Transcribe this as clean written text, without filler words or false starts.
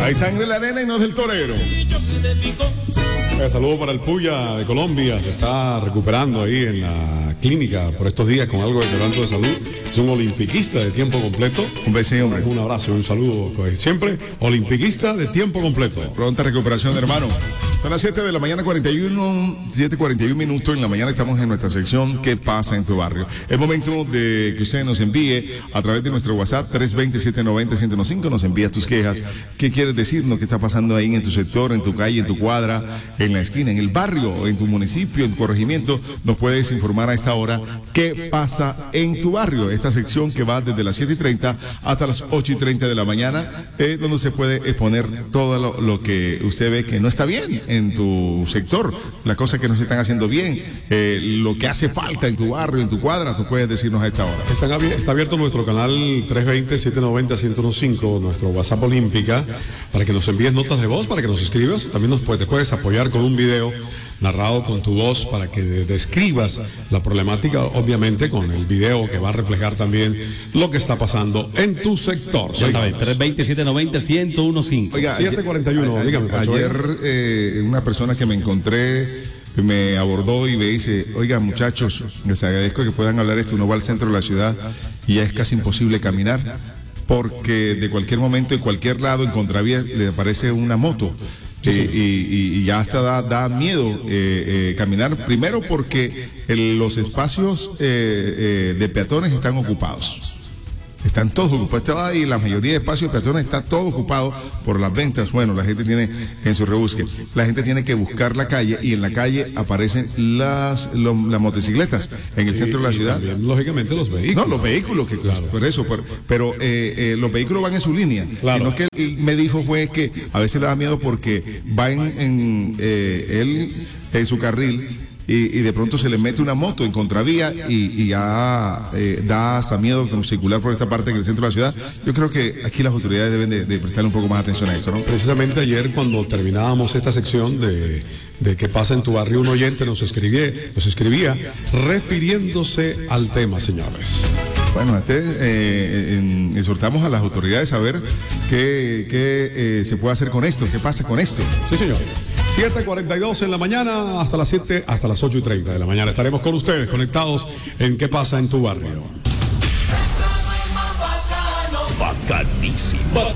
Hay sangre en la arena y no es del torero. Saludo para el Puya de Colombia, se está recuperando ahí en la clínica por estos días con algo de quebranto de salud. Es un olimpiquista de tiempo completo. Un beso, hombre. Un abrazo y un saludo. Siempre olimpiquista de tiempo completo. Pronta recuperación, hermano. Son las 7 de la mañana, 7:41 minutos. En la mañana estamos en nuestra sección ¿Qué pasa en tu barrio? Es momento de que usted nos envíe a través de nuestro WhatsApp 320-790-1015. Nos envías tus quejas. ¿Qué quieres decirnos? ¿Qué está pasando ahí en tu sector, en tu calle, en tu cuadra, en la esquina, en el barrio, en tu municipio, en tu corregimiento? Nos puedes informar a esta hora qué pasa en tu barrio. Esta sección que va desde las 7:30 hasta las 8:30 de la mañana, donde se puede exponer todo lo que usted ve que no está bien en tu sector, las cosas que no se están haciendo bien, lo que hace falta en tu barrio, en tu cuadra. Tú puedes decirnos a esta hora. Está abierto nuestro canal 320-790-1015, nuestro WhatsApp Olímpica, para que nos envíes notas de voz, para que nos escribas. También te puedes apoyar con un video narrado con tu voz para que describas la problemática, obviamente con el video que va a reflejar también lo que está pasando en tu sector. Ya sabes, 320-790-1015. Oiga, 741, dígame, Pacho. Ayer una persona que me encontré me abordó y me dice: oiga, muchachos, les agradezco que puedan hablar esto. Uno va al centro de la ciudad y ya es casi imposible caminar, porque de cualquier momento, en cualquier lado, en contravía, le aparece una moto. Y ya hasta da miedo caminar, primero porque los espacios de peatones están ocupados. Están todos ocupados y la mayoría de espacios de peatones está todo ocupado por las ventas. Bueno, la gente tiene en su rebusque. La gente tiene que buscar la calle y en la calle aparecen las motocicletas en el centro de la ciudad. También, lógicamente, los vehículos. No, los vehículos, que claro. Por eso, pero los vehículos van en su línea. Claro. Sino que él me dijo, fue que a veces le da miedo porque va él en su carril. Y de pronto se le mete una moto en contravía y ya da hasta miedo circular por esta parte del centro de la ciudad. Yo creo que aquí las autoridades deben de prestarle un poco más atención a eso, ¿no? Precisamente ayer, cuando terminábamos esta sección de qué pasa en tu barrio, un oyente nos escribía refiriéndose al tema, señores. Bueno, exhortamos a las autoridades a ver qué se puede hacer con esto, qué pasa con esto. Sí, señor. 7:42 en la mañana, hasta las 8:30 de la mañana. Estaremos con ustedes conectados en ¿Qué pasa en tu barrio? Bacanísimo.